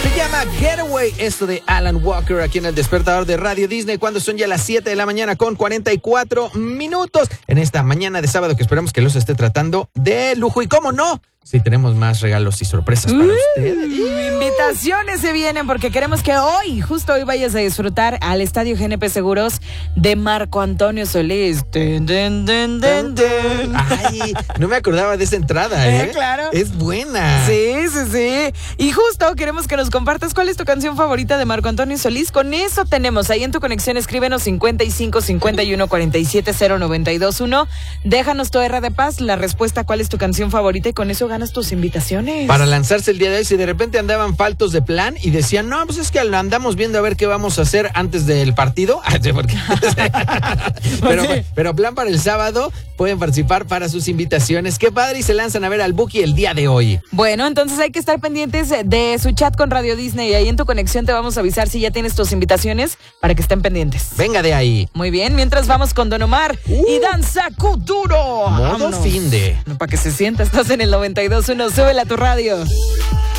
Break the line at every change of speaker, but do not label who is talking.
Se llama Getaway, esto de Alan Walker aquí en el despertador de Radio Disney, cuando son ya las 7 de la mañana con 44 minutos. En esta mañana de sábado que esperamos que los esté tratando de lujo. Y cómo no, si tenemos más regalos y sorpresas para ustedes.
Invitaciones se vienen porque queremos que justo hoy vayas a disfrutar al Estadio GNP Seguros de Marco Antonio Solís.
Ay, no me acordaba de esa entrada, ¿eh?
Claro.
Es buena.
Sí. Y justo queremos que nos compartas cuál es tu canción favorita de Marco Antonio Solís. Con eso tenemos ahí en tu conexión, escríbenos 55 51 47 0921. Déjanos tu R de paz, la respuesta cuál es tu canción favorita y con eso ganas tus invitaciones.
Para lanzarse el día de hoy, si de repente andaban faltos de plan y decían, no, pues es que andamos viendo a ver qué vamos a hacer antes del partido. pero plan para el sábado, pueden participar para sus invitaciones. Qué padre, y se lanzan a ver al Buki el día de hoy.
Bueno, entonces hay que estar pendientes de su chat con Radio Disney y ahí en tu conexión te vamos a avisar si ya tienes tus invitaciones para que estén pendientes.
Venga de ahí.
Muy bien, mientras vamos con Don Omar y Danza Kuduro.
Modo finde.
Para que se sienta, estás en el 92.1, súbela a tu radio.